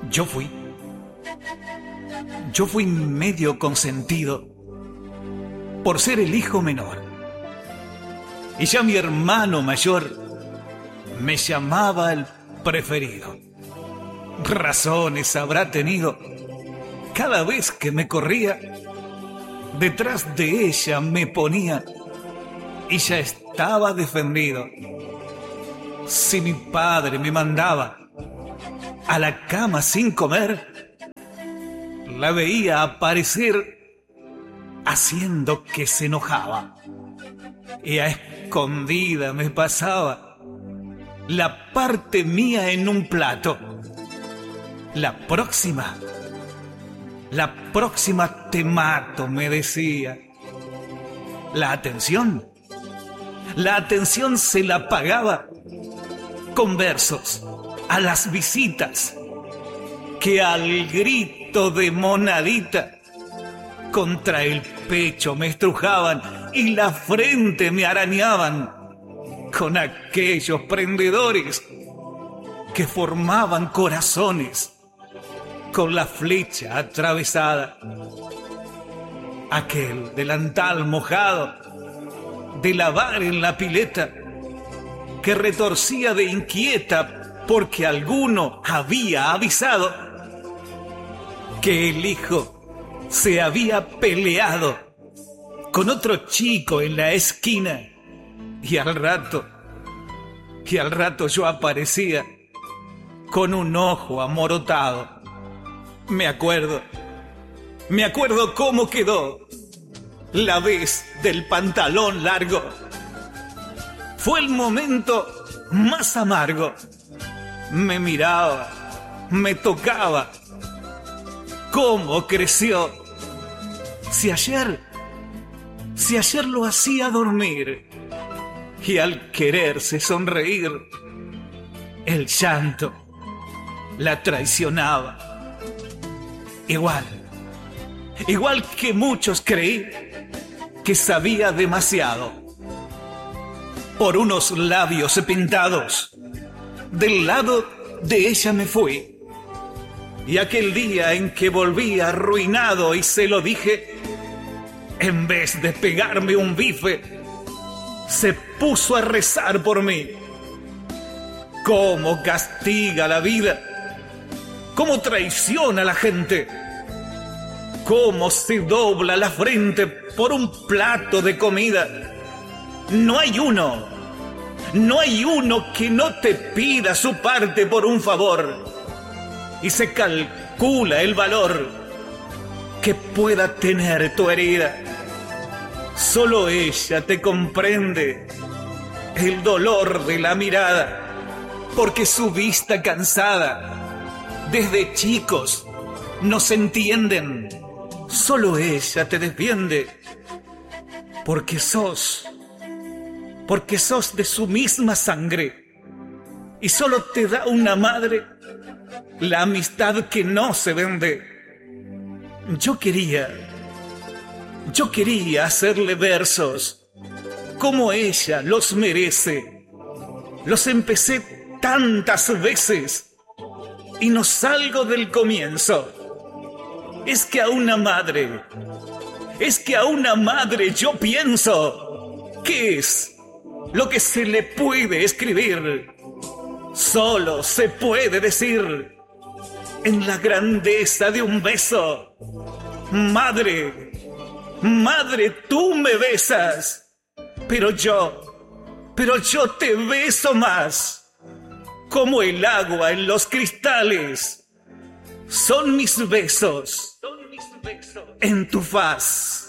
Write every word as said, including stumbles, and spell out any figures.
Yo fui. Yo fui medio consentido por ser el hijo menor. Y ya mi hermano mayor me llamaba el preferido. Razones habrá tenido. Cada vez que me corría, detrás de ella me ponía y ya estaba defendido. Si mi padre me mandaba a la cama sin comer, la veía aparecer haciendo que se enojaba. Y a escondida me pasaba la parte mía en un plato. La próxima, la próxima te mato, me decía. La atención, la atención se la pagaba con versos a las visitas que al grito de monadita contra el pecho me estrujaban y la frente me arañaban con aquellos prendedores que formaban corazones con la flecha atravesada. Aquel delantal mojado de lavar en la pileta que retorcía de inquieta porque alguno había avisado que el hijo se había peleado con otro chico en la esquina y al rato, y al rato yo aparecía con un ojo amorotado. Me acuerdo, me acuerdo cómo quedó la vez del pantalón largo. Fue el momento más amargo. Me miraba, me tocaba. ¿Cómo creció? Si ayer, si ayer lo hacía dormir y al quererse sonreír, el llanto la traicionaba. Igual, igual que muchos creí que sabía demasiado. Por unos labios pintados, del lado de ella me fui. Y aquel día en que volví arruinado y se lo dije, en vez de pegarme un bife, se puso a rezar por mí. ¿Cómo castiga la vida? ¿Cómo traiciona a la gente? ¿Cómo se dobla la frente por un plato de comida? No hay uno, no hay uno que no te pida su parte por un favor. Y se calcula el valor que pueda tener tu herida. Solo ella te comprende el dolor de la mirada, porque su vista cansada desde chicos nos entienden. Solo ella te defiende porque sos, porque sos de su misma sangre y solo te da una madre la amistad que no se vende. Yo quería, yo quería hacerle versos como ella los merece. Los empecé tantas veces y no salgo del comienzo. Es que a una madre, es que a una madre yo pienso, ¿qué es lo que se le puede escribir? Solo se puede decir en la grandeza de un beso. Madre, madre, tú me besas, pero yo, pero yo te beso más. Como el agua en los cristales, son mis besos en tu faz.